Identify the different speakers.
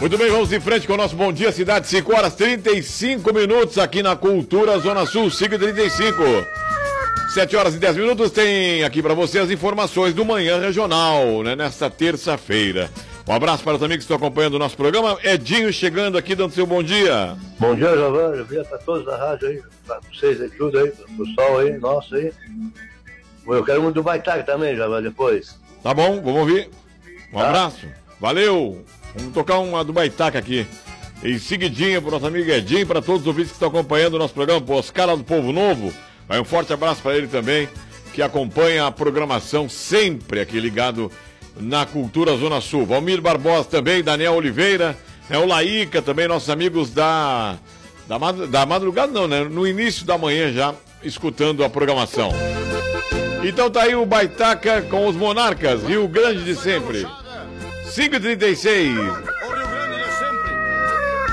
Speaker 1: Muito bem, vamos em frente com o nosso Bom Dia Cidade, 5 horas 35 minutos aqui na Cultura Zona Sul, 5h35. 7 horas e 10 minutos, tem aqui para você as informações do Manhã Regional, né, nesta terça-feira. Um abraço para os amigos que estão acompanhando o nosso programa. Edinho chegando aqui, dando seu bom dia.
Speaker 2: Bom dia, Giovanni. Bom dia para todos da rádio aí, para vocês aí, tudo aí, para o pessoal aí, nosso aí. Eu quero muito do Baitaca também, Giovanni, depois.
Speaker 1: Tá bom, vamos ouvir. Um abraço. Valeu. Vamos tocar uma do Baitaca aqui. Em seguidinha pro nosso amigo Edinho, para todos os ouvintes que estão acompanhando o nosso programa, pro Oscar lá do Povo Novo. Vai um forte abraço para ele também, que acompanha a programação sempre aqui ligado na Cultura Zona Sul. Valmir Barbosa também, Daniel Oliveira, o Laíca também, nossos amigos da madrugada não, né? No início da manhã já, escutando a programação. Então tá aí o Baitaca com os Monarcas, Rio Grande de sempre. 5h36.